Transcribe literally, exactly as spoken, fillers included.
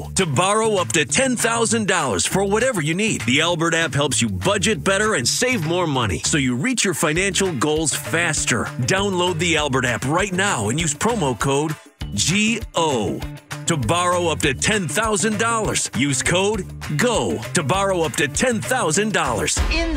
GO to borrow up to ten thousand dollars for whatever you need. The Albert app helps you budget better and save more money so you reach your financial goals faster. Download the Albert app right now and use promo code G O to borrow up to ten thousand dollars. Use code GO to borrow up to ten thousand dollars. In